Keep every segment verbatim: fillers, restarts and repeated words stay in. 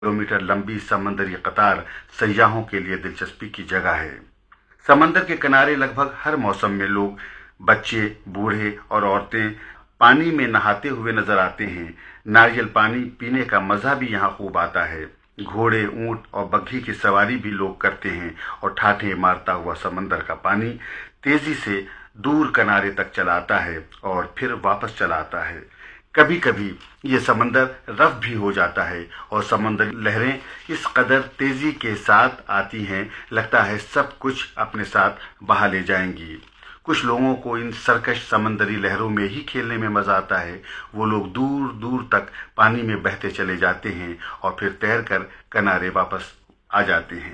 Kilometre लंबी समंदरी कतार सयाहों के लिए दिलचस्पी की जगह है। समंदर के किनारे लगभग हर मौसम में लोग, बच्चे, बूढ़े और औरतें पानी में नहाते हुए नजर आते हैं। नारियल पानी पीने का मजा भी यहाँ खूब आता है। घोड़े, ऊंट और बग्घी की सवारी भी लोग करते हैं और ठाठे मारता हुआ समंदर का पानी तेजी से दूर किनारे तक चला आता है और फिर वापस चला आता है। कभी कभी ये समंदर रफ भी हो जाता है और समंदरी लहरें इस कदर तेजी के साथ आती हैं, लगता है सब कुछ अपने साथ बहा ले जाएंगी। कुछ लोगों को इन सरकश समंदरी लहरों में ही खेलने में मजा आता है। वो लोग दूर दूर तक पानी में बहते चले जाते हैं और फिर तैर कर किनारे वापस आ जाते हैं।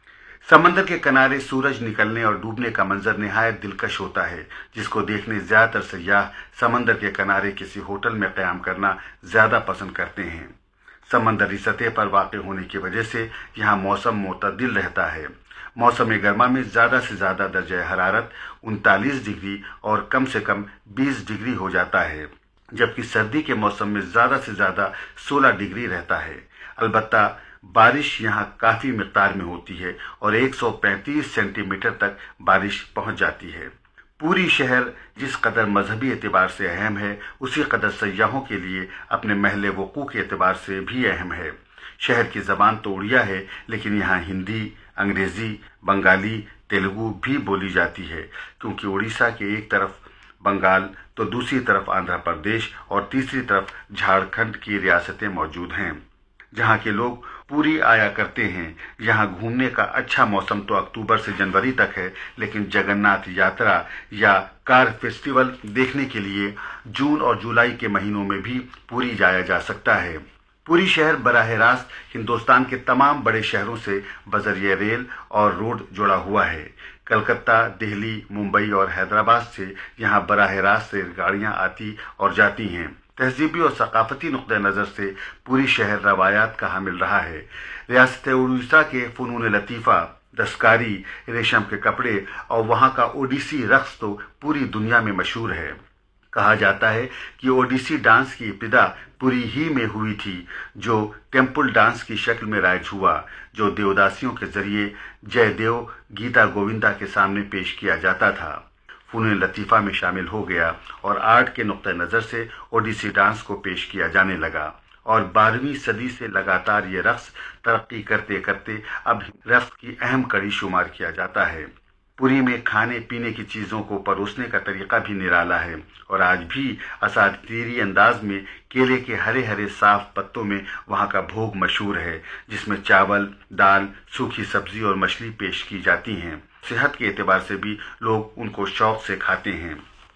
समंदर के किनारे सूरज निकलने और डूबने का मंजर निहायत दिलकश होता है, जिसको देखने ज्यादातर सयाह समंदर के किनारे किसी होटल में क़याम करना ज्यादा पसंद करते हैं। समंदरी सतह पर वाक़ होने की वजह से यहाँ मौसम मुतदिल रहता है। मौसम गर्मा में ज्यादा से ज्यादा दर्जा हरारत उनतालीस डिग्री और कम से कम बीस डिग्री हो जाता है, जबकि सर्दी के मौसम में ज्यादा से ज्यादा सोलह डिग्री रहता है। अलबत्ता बारिश यहाँ काफी मिकदार में होती है और एक सौ पैंतीस सेंटीमीटर तक बारिश पहुंच जाती है। पूरी शहर जिस कदर मजहबी एतबार से अहम है, उसी कदर सयाहों के लिए अपने महल वक़ू के एतबार से भी अहम है। शहर की जबान तो उड़िया है, लेकिन यहाँ हिंदी, अंग्रेजी, बंगाली, तेलुगु भी बोली जाती है, क्योंकि उड़ीसा के एक तरफ बंगाल तो दूसरी तरफ आंध्र प्रदेश और तीसरी तरफ झारखंड की रियासतें मौजूद हैं, जहाँ के लोग पूरी आया करते हैं। यहाँ घूमने का अच्छा मौसम तो अक्टूबर से जनवरी तक है, लेकिन जगन्नाथ यात्रा या कार फेस्टिवल देखने के लिए जून और जुलाई के महीनों में भी पूरी जाया जा सकता है। पूरी शहर बराह रास्त हिंदुस्तान के तमाम बड़े शहरों से बजरिए रेल और रोड जुड़ा हुआ है। कलकत्ता, दिल्ली, मुंबई और हैदराबाद से यहाँ बराह रास्त रेलगाड़ियाँ आती और जाती हैं। तहजीबी और सकाफती नुक्ते नज़र से पूरी शहर रवायात का हामिल रहा है। रियासत उड़ीसा के फ़नून लतीफ़ा, दस्तकारी, रेशम के कपड़े और वहाँ का ओडिसी रक्स तो पूरी दुनिया में मशहूर है। कहा जाता है कि ओडिसी डांस की इब्तिदा पुरी ही में हुई थी, जो टेम्पल डांस की शक्ल में राइज हुआ, जो देवदासियों के जरिए जयदेव गीता गोविंदा के सामने पेश किया जाता था। फ़नून लतीफ़ा में शामिल हो गया और आर्ट के नुक्ते नज़र से ओडिसी डांस को पेश किया जाने लगा और बारहवीं सदी से लगातार ये रक्स तरक्की करते करते अब रक्स की अहम कड़ी शुमार किया जाता है। पुरी में खाने पीने की चीज़ों को परोसने का तरीका भी निराला है और आज भी असातीरी अंदाज में केले के हरे हरे साफ पत्तों में वहाँ का भोग मशहूर है, जिसमें चावल, दाल, सूखी सब्जी और मछली पेश की जाती हैं। सेहत के एतबार से भी लोग उनको शौक से खाते हैं।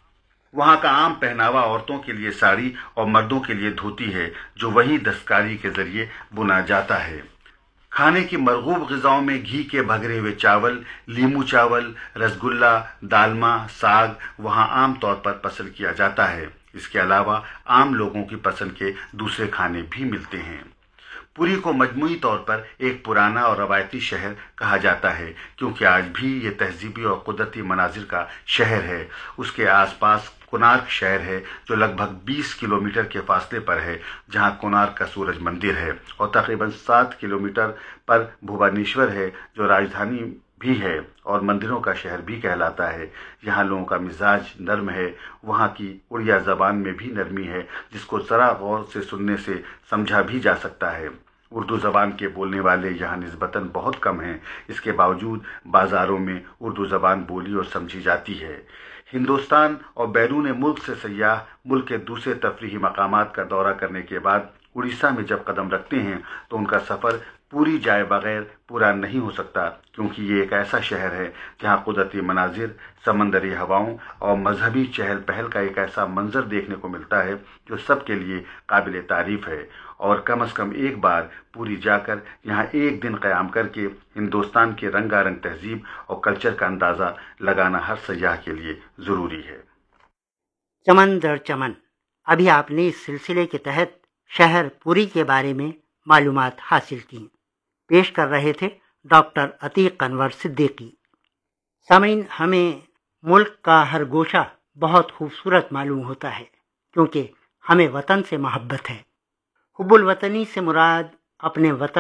वहाँ का आम पहनावा औरतों के लिए साड़ी और मर्दों के लिए धोती है, जो वही दस्तकारी के जरिए बुना जाता है। खाने की मरगूब ग़िज़ाओं में घी के भगरे हुए चावल, लीमू चावल, रसगुल्ला, दालमा, साग वहाँ आम तौर पर पसंद किया जाता है। इसके अलावा आम लोगों की पसंद के दूसरे खाने भी मिलते हैं। पुरी को मजमूई तौर पर एक पुराना और रवायती शहर कहा जाता है, क्योंकि आज भी ये तहजीबी और कुदरती मनाजिर का शहर है। उसके आसपास कोणार्क शहर है, जो लगभग बीस किलोमीटर के फासले पर है, जहाँ कोणार्क का सूरज मंदिर है, और तकरीबन सात किलोमीटर पर भुवनेश्वर है, जो राजधानी भी है और मंदिरों का शहर भी कहलाता है। यहाँ लोगों का मिजाज नर्म है। वहाँ की उड़िया जबान में भी नरमी है, जिसको ज़रा गौर से सुनने से समझा भी जा सकता है। उर्दू ज़बान के बोलने वाले यहाँ निस्बतन बहुत कम हैं। इसके बावजूद बाज़ारों में उर्दू ज़बान बोली और समझी जाती है। हिंदुस्तान और बैरून मुल्क से सयाह मुल्क के दूसरे तफरीही मकामात का दौरा करने के बाद उड़ीसा में जब कदम रखते हैं, तो उनका सफ़र पूरी जाए बगैर पूरा नहीं हो सकता, क्योंकि ये एक ऐसा शहर है जहाँ कुदरती मनाजिर, समंदरी हवाओं और मजहबी चहल पहल का एक ऐसा मंजर देखने को मिलता है जो सबके लिए काबिल तारीफ है। और कम अज़ कम एक बार पूरी जाकर यहाँ एक दिन क़याम करके हिंदुस्तान के रंगारंग तहजीब और कल्चर का अंदाज़ा लगाना हर सयाह के लिए ज़रूरी है। चमन दर चमन, अभी आपने इस सिलसिले के तहत शहर पुरी के बारे में मालूमात हासिल की। पेश कर रहे थे डॉक्टर अतीक अनवर सिद्दीकी। सामीन, हमें मुल्क का हर गोशा बहुत खूबसूरत मालूम होता है, क्योंकि हमें वतन से मोहब्बत है। हुब्बुल वतनी से मुराद اپنے وطن